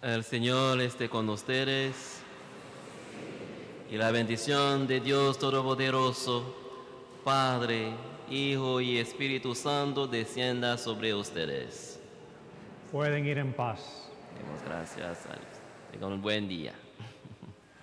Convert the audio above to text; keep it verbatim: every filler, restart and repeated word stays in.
El Señor esté con ustedes y la bendición de Dios Todopoderoso, Padre, Hijo y Espíritu Santo descienda sobre ustedes. Pueden ir en paz. Demos gracias a Dios. Tengan un buen día.